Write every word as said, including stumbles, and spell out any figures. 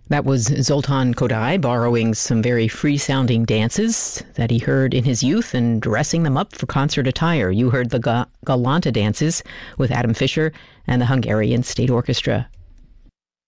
That was Zoltan Kodály borrowing some very free-sounding dances that he heard in his youth and dressing them up for concert attire. You heard the Ga- Galanta dances with Adam Fischer and the Hungarian State Orchestra.